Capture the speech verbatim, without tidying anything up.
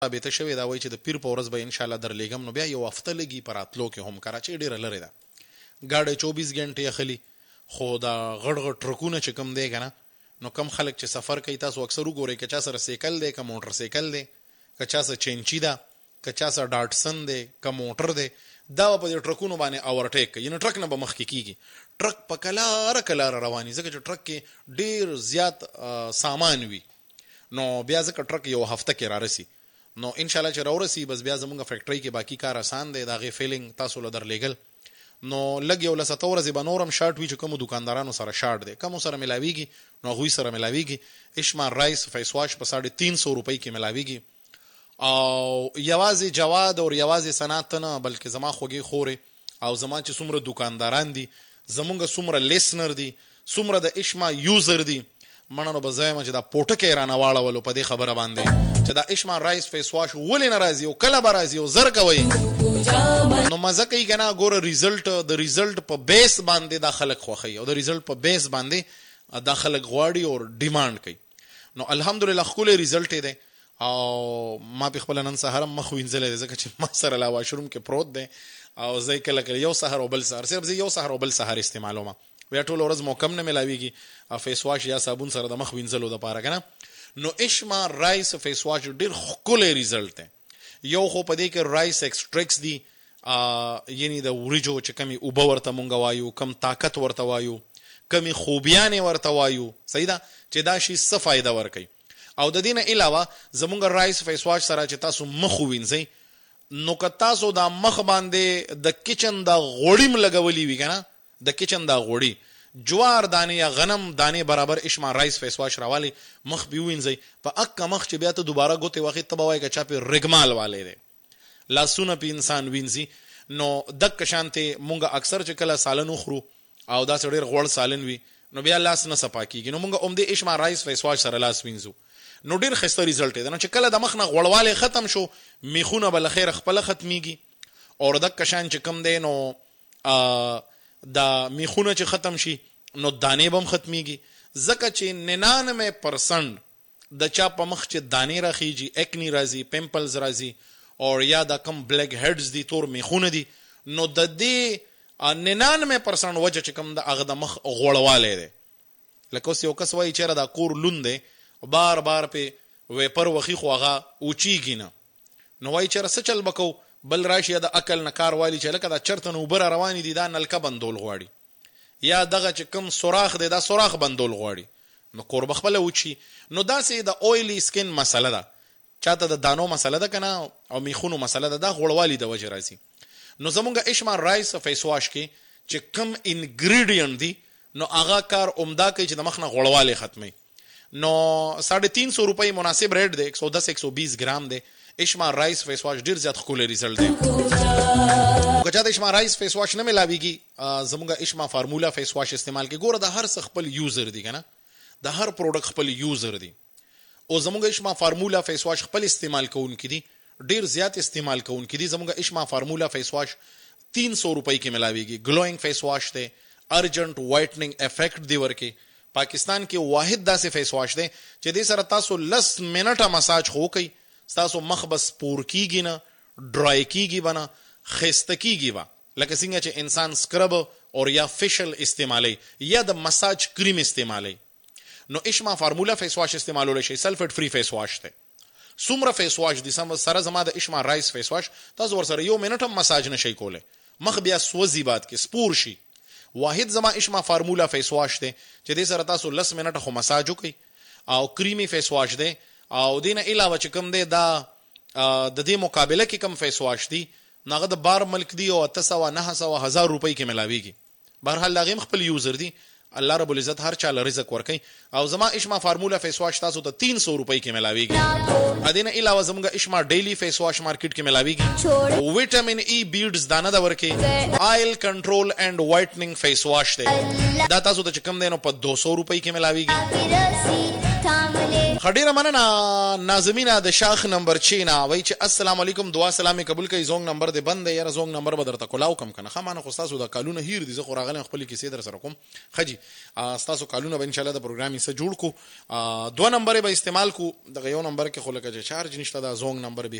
ثابته شوې دا وایي چې د پیر په ورځ به ان شاء الله درلېږم، نو بیا یو هفته لګي پر راتلو کې هم کراچۍ ډېره لرې ده، ګاډی چوبیس غنټې اخلي. خو دا غړ غړ ټرکونه چې کم دی که نه، نو کم خلک چې سفر کوي تاسو اکثر وګورئ که چا سره سیکل دی که موټر سیکل دی که چا سره چینچي ده که چا سره ډاټسن دی که موټر دی، دا په دې ټرکونو باندې اوورټیک کوي، یعنې ټرک نه به مخکې کېږي. ټرک په کلاره کلاره رواني ځکه چې ټرک کې ډېر زیات سامان وي، نو بیا ځکه ټرک یو هفته کې رارسي. نو انشاءالله چې راورسي بس بیا زمونږ فیکټرۍ کې باقي کار آسان دی، د هغې فیلنګ تاسو له درلېږل. نو لږ یو لس اته ورځې به نور هم شارټ وي چې کومو دکاندارانو سره شارټ دی، کومو سره ملاویږي نو هغوی سره ملاویږي. اشمان رایس فیس واش په ساڑھے تین سو روپۍ کې ملاویږي. او یوازې جواد او یوازې صنعت نه بلکې زما خوږې خورې او زما چې څومره دکانداران دي، زمونږ څومره لیسنر دي، څومره د اشما یوزر دي، مننه به زه یم چې دا پوټکی رانه واړولو په دې خبره باندې چې دا اشمان رایس فیس واش ولې نه راځي او کله به راځي او زر کوئ نو مزه کوي که نه. ګوره ریزلټ د ریزلټ په بیس باندې دا خلک خوښوي او د ریزلټ په بیس باندې دا خلک غواړي او ډیمانډ کوي. نو الحمدلله ښکلی ریزلټ دی او ما په خپله نن سهار هم مخ وینځلی دی ځکه چې ما سره لا واشروم کې پروت دی او زه کله کله یو سهار او بل سهار صرف زه یو سهار او بل سهار استعمالوم، بیا ټوله ورځ مو کم نه ملاویږي فیس واش یا صابون سره د مخ وینځلو دپاره که نه. نو اشما رایس فیس واش ډېر ښکلی ریزلټ دی. یو خو په دې کې رایس ایکسټریکس دي، یعنی د وریجو چې کمی اوبه ورته مونږ وایو، کم طاقت ورته وایو، کمی خوبیانې ورته وایو، صحیح ده چې دا شي څه فایده ورکوي. او د دې نه علاوه زمونږ رایس فیس واش سره چې تاسو مخ ووینځئ نو که تاسو دا مخ باندې د کچن دا غوړي م لګولي وي که نه، د کچن دا غوړي جوار دانې یا غنم دانې برابر اشمان رایس فیس واش راوالی مخ بې ووینځئ په اکه مخ چې بیا ته دوباره ګوتې واخې ته به وایې که چا پې رګمال والی دی، لاسونه پې انسان وینځي. نو دک شانتې مونږ اکثر چې کله سالن وخورو او داسې ډېر غوړ سالن وي نو بیا لاس نه صفا کېږي، نو مونږ همدې اشمان رایس فیس واش سره لاس وینځو نو ډېر ښایسته ریزلټ دی. نو چې کله د مخ نه غوړوالی ختم شو میخونه به له خیره خپله ختمیږي او دک شان چې کم دی نو دا میخونه چې ختم شي نو دانې به هم ختمیږي ځکه چې ننانوے پرسنټ د چا په مخ چې دانې راخیږي، اکنی راځي، پیمپلز راځي او یا دا کم بلیک هیډز دي، تور میخونه دي، نو د دې ننانوے پرسنټ وجه چې کم د هغه د مخ غوړوالی دی. لکه اوس یو کس وایي چېرې دا کور لوند دی بار بار پې ویپر وخي خو هغه اوچیږي نه، نو وایي چېرې څه چل به کوو، بل راشي یا د عقل نه کار والي چې لکه دا چرته نه اوبه را روانې دي دا نلکه بندول غواړي یا دغه چې کوم سوراخ دی دا سوراخ بندول غواړي، نو کور به خپله وچي. نو داسې د اویلی سکن مسله ده، چاته د دانو مسله ده که نه او میخونو مسله ده، دا غوړوالي د وجې راځي. نو زمونږ اشمان رایس فیس واش کې چې کم انګریډینټ دي نو هغه کار عمده کوي چې د مخ نه غوړوالی ختموي. نو ساڑھے تین سو روپۍ مناسب ریٹ دی، ایک سو دس ایک سو بیس گرام دی. اشمان رایس فیس واش ډیر زیات ښکلی ریزلټ دی. که چاته اشمان رایس فیس واش نه ملاویږي زمونږ اشما فارمولا فیس واش استعمال کې ګوره د هر څه خپل یوزر دی که نه، د هر پروډکټ خپل یوزر دی او زمونږ اشما فارمولا فیس واش خپل استعمال کوونکي دي، ډیر زیات استعمال کوونکي دي. زمونږ اشما فارمولا فیس واش تین سو روپۍ کې ملاویږي. گلوئنګ فیس واش دی، ارجنٹ وائٹننگ افیکٹ دی ورکې. پاکستان کې واحد داسې فیس واش دی چې دې سره تاسو لس منټه مساج خو کوي، ستاسو مخ به سپور کیږي نه، ډرای کیږي به نه، ښایسته کیږي به، لکه څنګه چې انسان سکرب او یا فیشل استعمالی یا د مساج کریم استعمالی. نو اشما فارمولا فیس واش استعمالولی شي، سلفیټ فری فیس واش دی. څومره فیس واش دي سره زما د اشما رایس فیس واش تاسو ورسره یو منټ هم مساج نشئ کولی، مخ بیا سوځي بعد کې سپور شي. واحد زما اشما فارمولا فیس واش دی چې دې سره تاسو لس منټه خو مساج وکئ او کریمی فیس واش دی. او دې نه علاوه چې کوم دی دا د دې مقابله کې کم فیس واش دی نو هغه د بار ملک دی او اته سوه نهه سوه هزار روپۍ کې ملاویږي. بهرحال د هغې هم خپل یوزر دی، الله رب العزت هر چاله رزق ورکوي. او زما اشما فارمولا فیس واش تاسو ته تین سو روپۍ کې ملاویږي. ا دې نه علاوه زموږ اشما ډیلی فیس واش مارکیټ کې ملاویږي. ویټامین ای بیډز دانه ده ورکې. آیل کنټرول اینڈ وایټننګ فیس واش دی، دا تاسو ته چې کم دی نو په دو سو روپۍ کې ملاویږي. خډیره مننه ناظمینا د شاخ نمبر چینا وای چې السلام علیکم دعا سلام قبول کوي زونګ نمبر دی بند یاره زونګ نمبر به درته کولاو کم کنه خمانه خو تاسو د کالونه هیر دي زه خو راغلم خپل کیسې در سره کوم خجی تاسو کالونه به ان شاء الله د پروګرام یې سره جوړ کو دوه نمبر به استعمال کو د یو نمبر کې خو لکه چې چارج نشته دا زونګ نمبر به